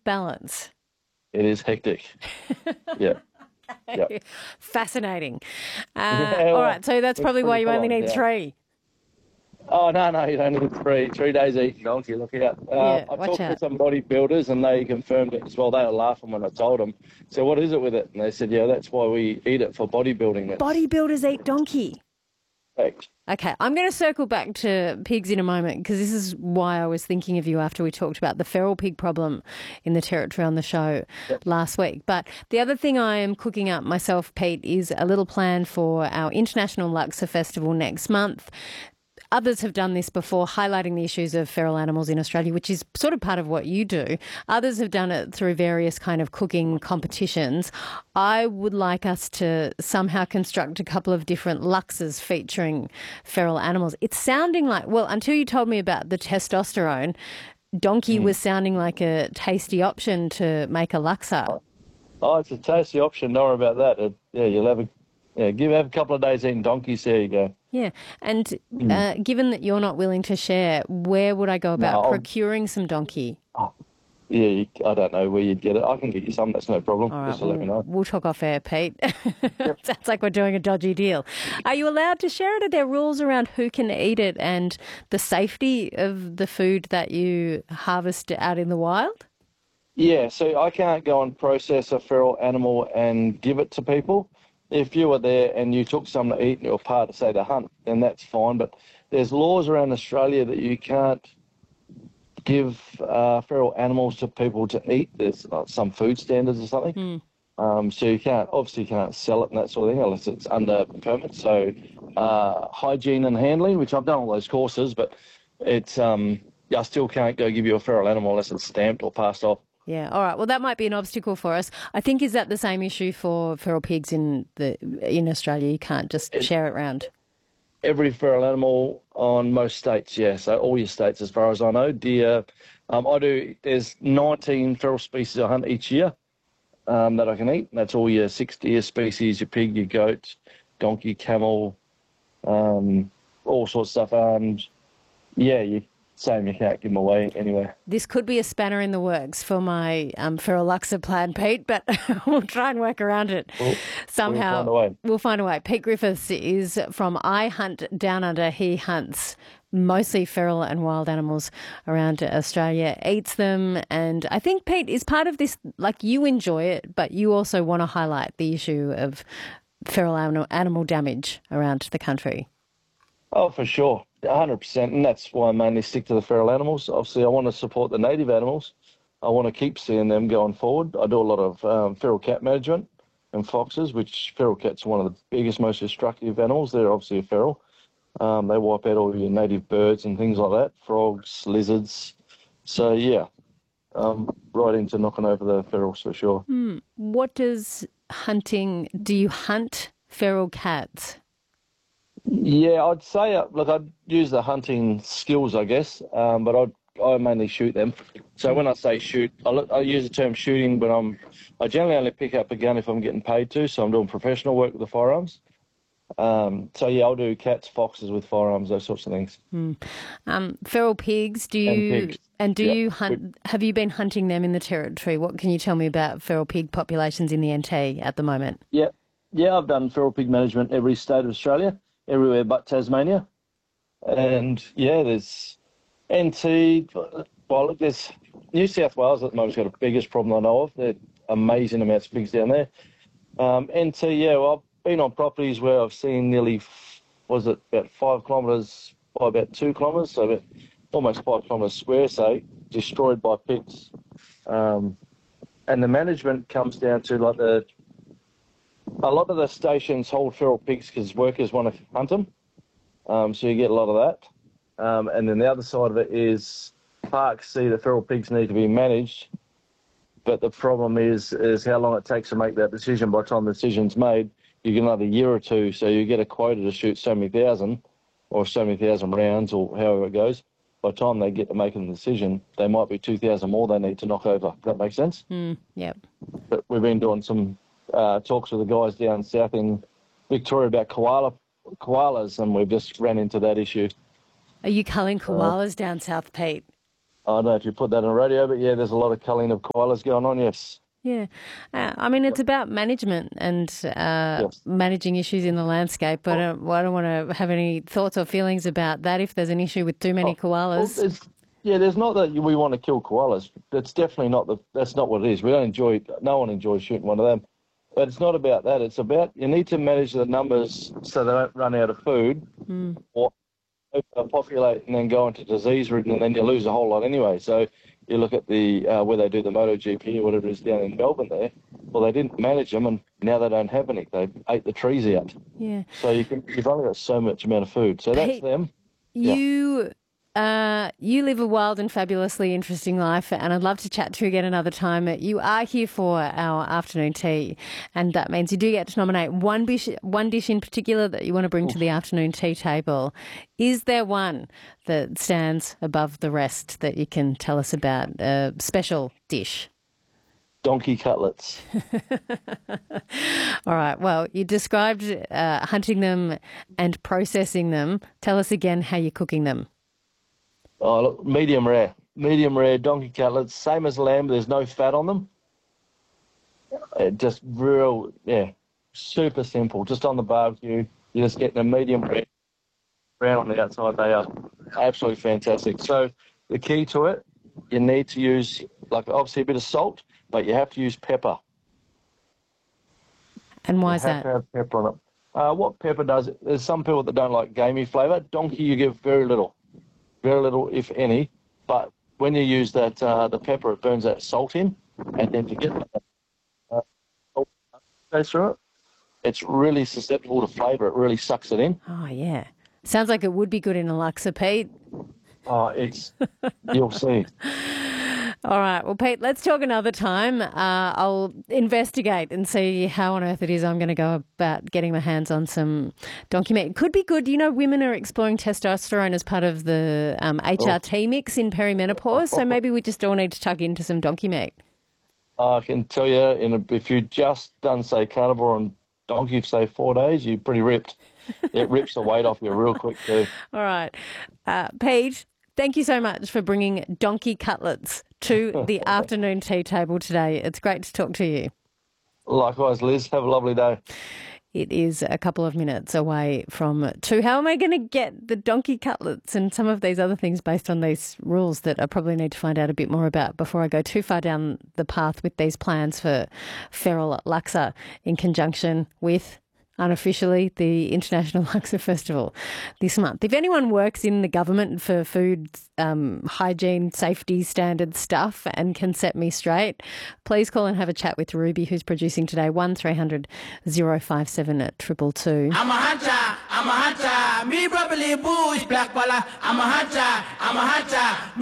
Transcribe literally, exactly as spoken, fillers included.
balance. It is hectic. Yeah. Yep. Fascinating. Uh, Yeah, all well, right, so that's it's probably why pretty you only full on, need yeah. three. Oh, no, no, you don't need three. Three days eating donkey, look out. Uh, Yeah, I watch talked to out. some bodybuilders and they confirmed it as well. They were laughing when I told them. So what is it with it? And they said, yeah, that's why we eat it for bodybuilding. It's Bodybuilders eat donkey. fact. Okay, I'm going to circle back to pigs in a moment because this is why I was thinking of you after we talked about the feral pig problem in the Territory on the show Yep. last week. But the other thing I am cooking up myself, Pete, is a little plan for our International Luxor Festival next month. Others have done this before, highlighting the issues of feral animals in Australia, which is sort of part of what you do. Others have done it through various kind of cooking competitions. I would like us to somehow construct a couple of different luxes featuring feral animals. It's sounding like, well, until you told me about the testosterone, donkey Mm. was sounding like a tasty option to make a luxor. Oh, it's a tasty option. Don't worry about that. It, yeah, you'll have a, yeah, give have a couple of days eating donkeys. There you go. Yeah. And uh, given that you're not willing to share, where would I go about No, I'll- procuring some donkey? Oh, yeah, you, I don't know where you'd get it. I can get you some. That's no problem. All right, Just to let me know. we'll talk off air, Pete. Sounds like we're doing a dodgy deal. Are you allowed to share it? Are there rules around who can eat it and the safety of the food that you harvest out in the wild? Yeah, so I can't go and process a feral animal and give it to people. If you were there and you took some to eat and you were part of, say, the hunt, then that's fine. But there's laws around Australia that you can't give uh, feral animals to people to eat. There's uh, some food standards or something. Mm. Um, so you can't, obviously you can't sell it and that sort of thing unless it's under permit. So uh, hygiene and handling, which I've done all those courses, but it's um, I still can't go give you a feral animal unless it's stamped or passed off. Yeah, all right. Well, that might be an obstacle for us. I think, is that the same issue for feral pigs in the in Australia? You can't just It- share it around. Every feral animal on most states, yeah. So all your states, as far as I know, deer. Um, I do. There's nineteen feral species I hunt each year um, that I can eat. That's all your six deer species: your pig, your goat, donkey, camel, um, all sorts of stuff. And yeah, you same. You can't give them away anyway. This could be a spanner in the works for my um, feral luxor plan, Pete, but we'll try and work around it We'll- somehow. We'll find a way. We'll find a way. Pete Griffiths is from I Hunt Down Under. He hunts mostly feral and wild animals around Australia, eats them, and I think, Pete, is part of this, like, you enjoy it, but you also want to highlight the issue of feral animal, animal damage around the country. Oh, for sure, one hundred percent, and that's why I mainly stick to the feral animals. Obviously, I want to support the native animals. I want to keep seeing them going forward. I do a lot of um, feral cat management and foxes, which feral cats are one of the biggest, most destructive animals. They're obviously a feral. Um, they wipe out all your native birds and things like that, frogs, lizards. So, yeah, um, right into knocking over the ferals for sure. Hmm. What does hunting, do you hunt feral cats? Yeah, I'd say, uh, look, I'd use the hunting skills, I guess, um, but I'd, I mainly shoot them. So when I say shoot, I, look, I use the term shooting, but I'm, I generally only pick up a gun if I'm getting paid to, so I'm doing professional work with the firearms. Um, so, yeah, I'll do cats, foxes with firearms, those sorts of things. Hmm. Um, feral pigs, do you, And pigs. and do Yeah. you hunt, have you been hunting them in the Territory? What can you tell me about feral pig populations in the N T at the moment? Yeah, yeah, I've done feral pig management every state of Australia, everywhere but Tasmania. And, yeah, there's N T, well, look, there's New South Wales at the moment's got the biggest problem I know of. They're amazing amounts of pigs down there. Um, N T, yeah, well, I've been on properties where I've seen nearly, was it about five kilometres by about two kilometres, so about almost five kilometres square, say, destroyed by pigs. Um, and the management comes down to, like, the, a lot of the stations hold feral pigs because workers want to hunt them, um, so you get a lot of that. Um, and then the other side of it is parks see the feral pigs need to be managed, but the problem is is how long it takes to make that decision. By the time the decision's made, you get another year or two, so you get a quota to shoot so many thousand or so many thousand rounds or however it goes. By the time they get to making the decision, they might be two thousand more they need to knock over. Does that make sense? Mm, yep. But we've been doing some uh, talks with the guys down south in Victoria about koala koalas, and we've just ran into that issue. Are you culling koalas down south, Pete? I don't know if you put that on the radio, but yeah, there's a lot of culling of koalas going on, yes. Yeah. Uh, I mean, it's about management and uh, Yes. managing issues in the landscape, but uh, well, I don't want to have any thoughts or feelings about that if there's an issue with too many Well, koalas. it's, yeah, there's not that we want to kill koalas. That's definitely not the. That's not what it is. We don't enjoy. No one enjoys shooting one of them. But it's not about that. It's about you need to manage the numbers so they don't run out of food Mm. or populate and then go into disease ridden, and then you lose a whole lot anyway. So you look at the uh, where they do the MotoGP or whatever it is down in Melbourne there. Well, they didn't manage them, and now they don't have any. They ate the trees out. Yeah. So you can, you've only got so much amount of food. So that's Pete, them. Yeah. You uh, you live a wild and fabulously interesting life, and I'd love to chat to you again another time. You are here for our afternoon tea, and that means you do get to nominate one dish, one dish in particular that you want to bring to the afternoon tea table. Is there one that stands above the rest that you can tell us about, a special dish? Donkey cutlets. All right. Well, you described uh, hunting them and processing them. Tell us again how you're cooking them. Oh, look, medium rare. Medium rare donkey cutlets, same as lamb, there's no fat on them. Uh, just real, yeah, super simple. Just on the barbecue, you're just getting a medium rare brown on the outside. They are absolutely fantastic. So the key to it, you need to use, like, obviously a bit of salt, but you have to use pepper. And why You is have that? to have pepper on it. Uh, what pepper does, there's some people that don't like gamey flavour. Donkey, you give very little. Very little, if any, but when you use that, uh, the pepper, it burns that salt in, and then you get that uh, salt goes through it. It's really susceptible to flavour. It really sucks it in. Oh, yeah. Sounds like it would be good in a laksa, Pete. Oh, it's, you'll see. All right. Well, Pete, let's talk another time. Uh, I'll investigate and see how on earth it is I'm going to go about getting my hands on some donkey meat. It could be good. You know, women are exploring testosterone as part of the um, H R T mix in perimenopause, so maybe we just all need to tuck into some donkey meat. I can tell you, in a, if you've just done, say, carnivore and donkey for, say, four days, you're pretty ripped. It rips the weight off you real quick, too. All right. Uh, Pete, thank you so much for bringing donkey cutlets to the afternoon tea table today. It's great to talk to you. Likewise, Liz. Have a lovely day. It is a couple of minutes away from two. How am I going to get the donkey cutlets and some of these other things based on these rules that I probably need to find out a bit more about before I go too far down the path with these plans for feral laksa in conjunction with, unofficially, the International Laksa Festival this month. If anyone works in the government for food um, hygiene, safety standard stuff and can set me straight, please call and have a chat with Ruby, who's producing today. one three hundred oh five seven at two two two. I'm a hunter, I'm a hunter, me probably bush black baller. I'm a hunter, I'm a hunter.